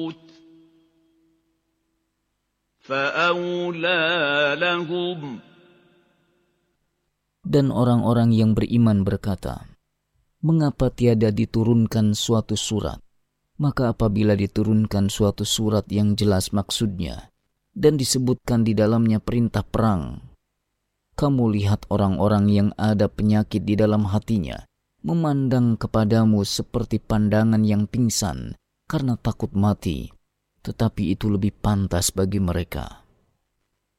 فَأَوْلَىٰ لَهُمْ. Dan orang-orang yang beriman berkata, mengapa tiada diturunkan suatu surat? Maka apabila diturunkan suatu surat yang jelas maksudnya, dan disebutkan di dalamnya perintah perang, kamu lihat orang-orang yang ada penyakit di dalam hatinya, memandang kepadamu seperti pandangan yang pingsan karena takut mati, tetapi itu lebih pantas bagi mereka